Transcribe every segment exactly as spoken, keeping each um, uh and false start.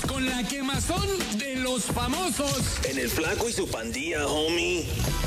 con la quemazón de los famosos. En el Flaco y su pandilla, homie.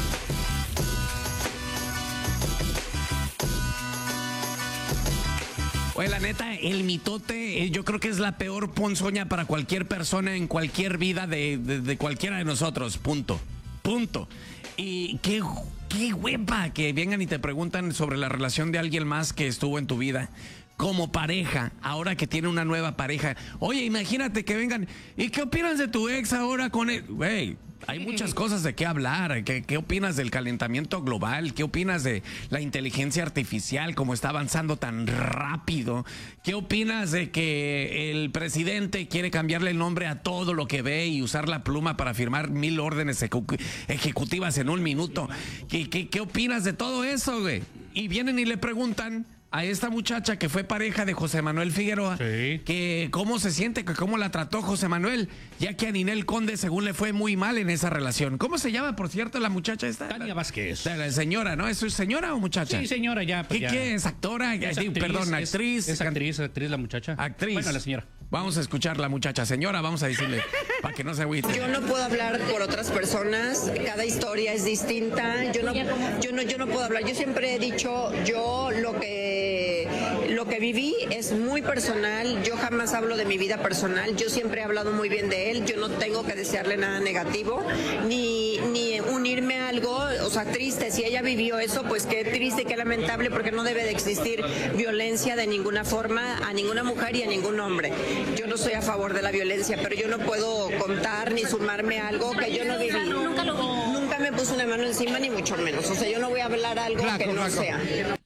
Oye, la neta, el mitote, eh, yo creo que es la peor ponzoña para cualquier persona en cualquier vida de, de, de cualquiera de nosotros. Punto. Punto. Y qué, qué huepa que vengan y te preguntan sobre la relación de alguien más que estuvo en tu vida. Como pareja, ahora que tiene una nueva pareja. Oye, imagínate que vengan. ¿Y qué opinas de tu ex ahora con él? Güey, hay muchas cosas de qué hablar. ¿Qué, ¿Qué opinas del calentamiento global? ¿Qué opinas de la inteligencia artificial, cómo está avanzando tan rápido? ¿Qué opinas de que el presidente quiere cambiarle el nombre a todo lo que ve y usar la pluma para firmar mil órdenes ejecu ejecutivas en un minuto? ¿Qué, qué, qué opinas de todo eso, güey? Y vienen y le preguntan a esta muchacha que fue pareja de José Manuel Figueroa, sí, que cómo se siente, que cómo la trató José Manuel, ya que a Ninel Conde según le fue muy mal en esa relación. ¿Cómo se llama, por cierto, la muchacha esta? Tania Vázquez. La, la señora, ¿no? ¿Es señora o muchacha? Sí, señora, ya. Pues ¿Qué, ya. ¿Qué es? ¿Actora? Es sí, actriz, perdón, es, actriz. Es actriz, actriz la muchacha. Actriz. Bueno, la señora. Vamos a escuchar la muchacha. Señora, vamos a decirle, para que no se agüite. Yo no puedo hablar por otras personas, cada historia es distinta, yo no, yo no, yo no puedo hablar, yo siempre he dicho, yo lo que, lo que viví es muy personal, yo jamás hablo de mi vida personal, yo siempre he hablado muy bien de él, yo no tengo que desearle nada negativo, ni, ni unirme a algo, o sea, triste, si ella vivió eso, pues qué triste, qué lamentable, porque no debe de existir violencia de ninguna forma a ninguna mujer y a ningún hombre. Yo no soy a favor de la violencia, pero yo no puedo contar ni sumarme a algo que yo no viví. Nunca, lo... Nunca me puse una mano encima, ni mucho menos. O sea, yo no voy a hablar algo flaco, que no flaco. sea.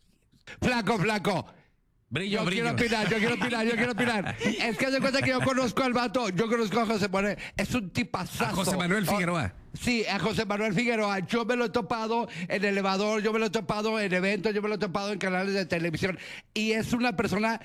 Flaco, flaco. Brillo, yo brillo. quiero opinar, yo quiero opinar, yo quiero opinar. Es que se cuenta que yo conozco al vato, yo conozco a José Manuel, es un tipazazo. A José Manuel Figueroa. Oh, sí, a José Manuel Figueroa. Yo me lo he topado en elevador, yo me lo he topado en eventos, yo me lo he topado en canales de televisión. Y es una persona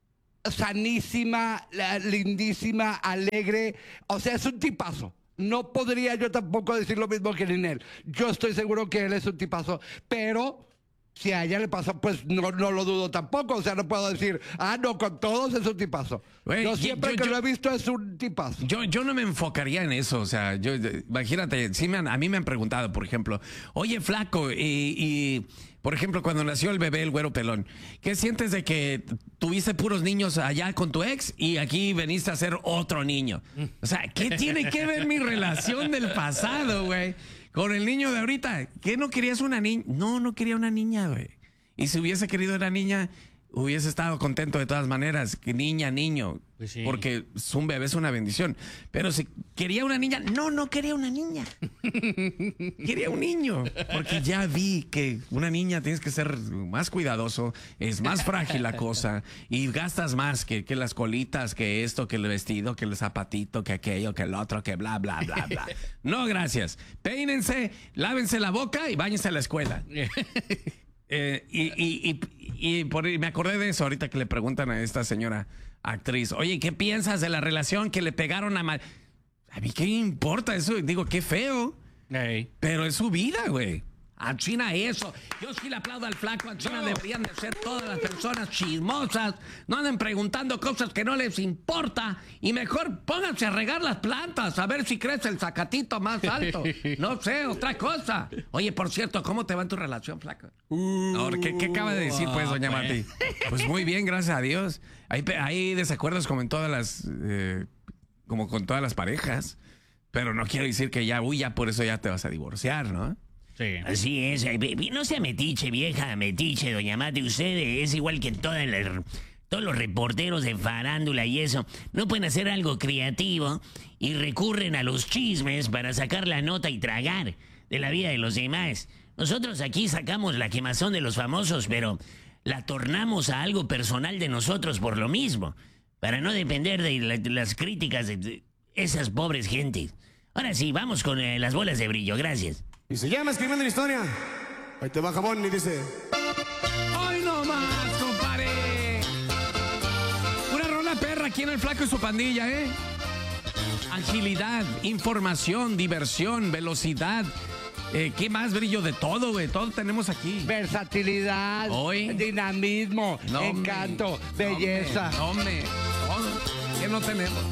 sanísima, lindísima, alegre. O sea, es un tipazo. No podría yo tampoco decir lo mismo que Ninel. Yo estoy seguro que él es un tipazo, pero si a ella le pasa, pues no, no lo dudo tampoco. O sea, no puedo decir, ah, no, con todos es un tipazo. Wey, yo siempre yo, que yo, lo he visto es un tipazo. Yo, yo no me enfocaría en eso. O sea, yo, imagínate, sí me han, a mí me han preguntado, por ejemplo, oye, flaco, y... y por ejemplo, cuando nació el bebé, el güero pelón, ¿qué sientes de que tuviste puros niños allá con tu ex y aquí veniste a ser otro niño? O sea, ¿qué tiene que ver mi relación del pasado, güey, con el niño de ahorita? ¿Qué no querías una niña? No, no quería una niña, güey. Y si hubiese querido una niña, hubiese estado contento de todas maneras. Que niña, niño. Pues sí. Porque un bebé es una bendición. Pero si quería una niña, no, no quería una niña. Quería un niño. Porque ya vi que una niña tienes que ser más cuidadoso, es más frágil la cosa y gastas más que, que las colitas, que esto, que el vestido, que el zapatito, que aquello, que el otro, que bla, bla, bla, bla. No, gracias. Peínense, lávense la boca y váyanse a la escuela. Eh, y, y, y, y por, me acordé de eso ahorita que le preguntan a esta señora actriz, oye, ¿qué piensas de la relación que le pegaron a Mal? A mí qué importa eso, digo, qué feo, hey. Pero es su vida, güey. A China eso, yo sí le aplaudo al flaco, a China no. Deberían de ser todas las personas chismosas, no anden preguntando cosas que no les importa y mejor pónganse a regar las plantas, a ver si crece el zacatito más alto, no sé, otra cosa. Oye, por cierto, ¿cómo te va en tu relación, flaco? Uh, Ahora, ¿qué, ¿qué acaba de decir, pues, doña Martí? Pues muy bien, gracias a Dios. Hay, hay desacuerdos como en todas las, eh, como con todas las parejas, pero no quiero decir que ya, uy, ya por eso ya te vas a divorciar, ¿no? Sí. Así es, no sea metiche, vieja metiche, doña Mati, usted es igual que todas las, todos los reporteros de farándula y eso, no pueden hacer algo creativo y recurren a los chismes para sacar la nota y tragar de la vida de los demás. Nosotros aquí sacamos la quemazón de los famosos, pero la tornamos a algo personal de nosotros por lo mismo, para no depender de, la, de las críticas de esas pobres gentes. Ahora sí, vamos con eh, las bolas de brillo, gracias. Y se llama Escribiendo la Historia. Ahí te va Jabón y dice... ¡Ay, no más, compadre! Una rola perra aquí en el Flaco y su pandilla, ¿eh? Agilidad, información, diversión, velocidad. Eh, ¿Qué más, brillo? De todo, güey. Todo tenemos aquí. Versatilidad, Hoy, dinamismo, no, encanto, me, belleza. Hombre, todo. ¿Qué no tenemos?